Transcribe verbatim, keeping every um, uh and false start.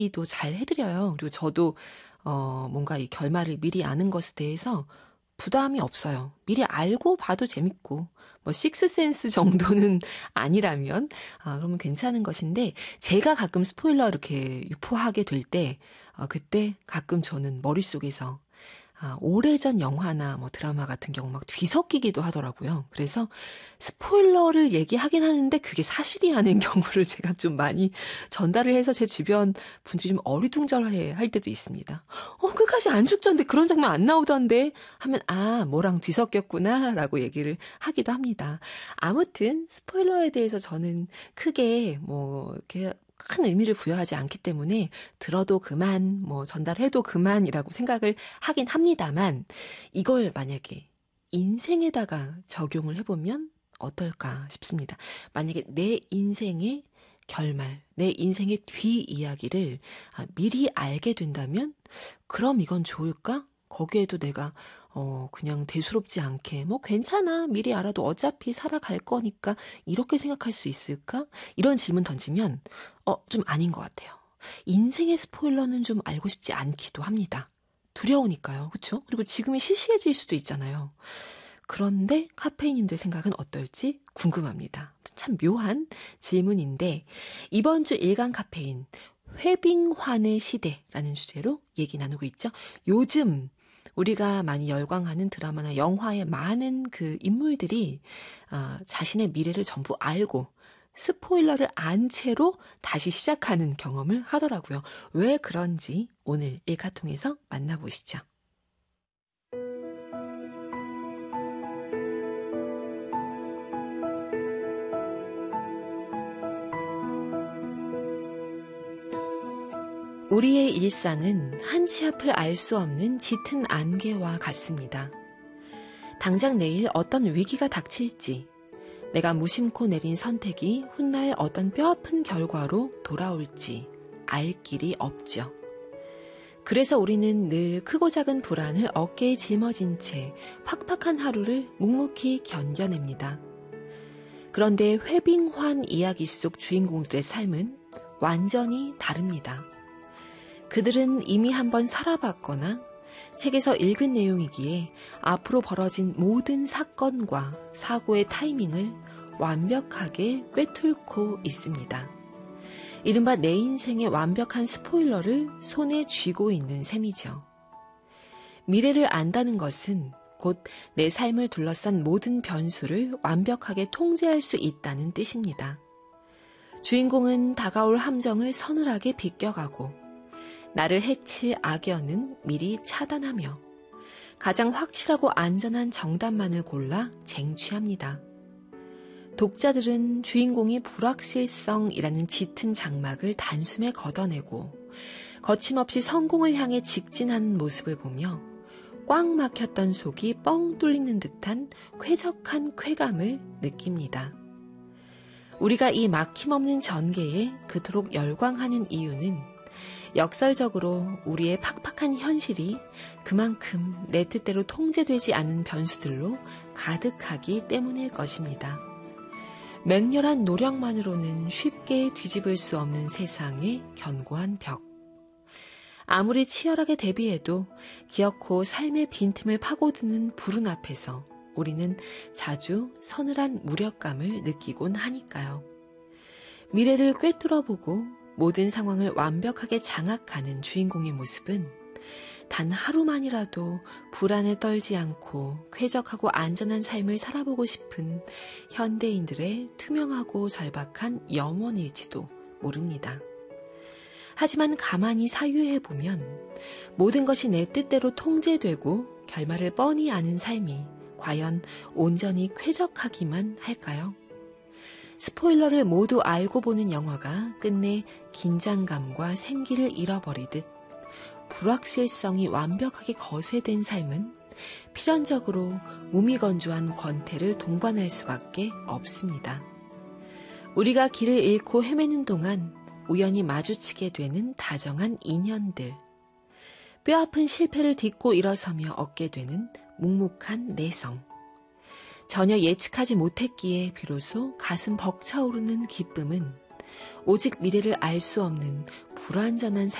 도 잘 해드려요. 그리고 저도 어 뭔가 이 결말을 미리 아는 것에 대해서 부담이 없어요. 미리 알고 봐도 재밌고 뭐 식스센스 정도는 아니라면 아 그러면 괜찮은 것인데 제가 가끔 스포일러 이렇게 유포하게 될 때 어 그때 가끔 저는 머릿속에서 아 오래전 영화나 뭐 드라마 같은 경우 막 뒤섞이기도 하더라고요. 그래서 스포일러를 얘기하긴 하는데 그게 사실이 아닌 경우를 제가 좀 많이 전달을 해서 제 주변 분들이 좀 어리둥절해 할 때도 있습니다. "어 끝까지 안 죽던데 그런 장면 안 나오던데." 하면 "아 뭐랑 뒤섞였구나."라고 얘기를 하기도 합니다. 아무튼 스포일러에 대해서 저는 크게 뭐 이렇게 큰 의미를 부여하지 않기 때문에 들어도 그만, 뭐 전달해도 그만이라고 생각을 하긴 합니다만 이걸 만약에 인생에다가 적용을 해보면 어떨까 싶습니다. 만약에 내 인생의 결말, 내 인생의 뒷이야기를 아, 미리 알게 된다면 그럼 이건 좋을까? 거기에도 내가 어 그냥 대수롭지 않게 뭐 괜찮아 미리 알아도 어차피 살아갈 거니까 이렇게 생각할 수 있을까? 이런 질문 던지면 어 좀 아닌 것 같아요. 인생의 스포일러는 좀 알고 싶지 않기도 합니다. 두려우니까요. 그렇죠? 그리고 지금이 시시해질 수도 있잖아요. 그런데 카페인님들 생각은 어떨지 궁금합니다. 참 묘한 질문인데 이번 주 일간 카페인 회빙환의 시대라는 주제로 얘기 나누고 있죠. 요즘 우리가 많이 열광하는 드라마나 영화의 많은 그 인물들이 어, 자신의 미래를 전부 알고 스포일러를 안 채로 다시 시작하는 경험을 하더라고요. 왜 그런지 오늘 일카통에서 만나보시죠. 우리의 일상은 한치 앞을 알 수 없는 짙은 안개와 같습니다. 당장 내일 어떤 위기가 닥칠지, 내가 무심코 내린 선택이 훗날 어떤 뼈아픈 결과로 돌아올지 알 길이 없죠. 그래서 우리는 늘 크고 작은 불안을 어깨에 짊어진 채 팍팍한 하루를 묵묵히 견뎌냅니다. 그런데 회빙환 이야기 속 주인공들의 삶은 완전히 다릅니다. 그들은 이미 한번 살아봤거나 책에서 읽은 내용이기에 앞으로 벌어진 모든 사건과 사고의 타이밍을 완벽하게 꿰뚫고 있습니다. 이른바 내 인생의 완벽한 스포일러를 손에 쥐고 있는 셈이죠. 미래를 안다는 것은 곧 내 삶을 둘러싼 모든 변수를 완벽하게 통제할 수 있다는 뜻입니다. 주인공은 다가올 함정을 서늘하게 비껴가고 나를 해칠 악연은 미리 차단하며 가장 확실하고 안전한 정답만을 골라 쟁취합니다. 독자들은 주인공이 불확실성이라는 짙은 장막을 단숨에 걷어내고 거침없이 성공을 향해 직진하는 모습을 보며 꽉 막혔던 속이 뻥 뚫리는 듯한 쾌적한 쾌감을 느낍니다. 우리가 이 막힘없는 전개에 그토록 열광하는 이유는 역설적으로 우리의 팍팍한 현실이 그만큼 내 뜻대로 통제되지 않은 변수들로 가득하기 때문일 것입니다. 맹렬한 노력만으로는 쉽게 뒤집을 수 없는 세상의 견고한 벽. 아무리 치열하게 대비해도 기어코 삶의 빈틈을 파고드는 불운 앞에서 우리는 자주 서늘한 무력감을 느끼곤 하니까요. 미래를 꿰뚫어보고 모든 상황을 완벽하게 장악하는 주인공의 모습은 단 하루만이라도 불안에 떨지 않고 쾌적하고 안전한 삶을 살아보고 싶은 현대인들의 투명하고 절박한 염원일지도 모릅니다. 하지만 가만히 사유해보면 모든 것이 내 뜻대로 통제되고 결말을 뻔히 아는 삶이 과연 온전히 쾌적하기만 할까요? 스포일러를 모두 알고 보는 영화가 끝내 긴장감과 생기를 잃어버리듯 불확실성이 완벽하게 거세된 삶은 필연적으로 무미건조한 권태를 동반할 수밖에 없습니다. 우리가 길을 잃고 헤매는 동안 우연히 마주치게 되는 다정한 인연들, 뼈아픈 실패를 딛고 일어서며 얻게 되는 묵묵한 내성, 전혀 예측하지 못했기에 비로소 가슴 벅차오르는 기쁨은 오직 미래를 알 수 없는 불완전한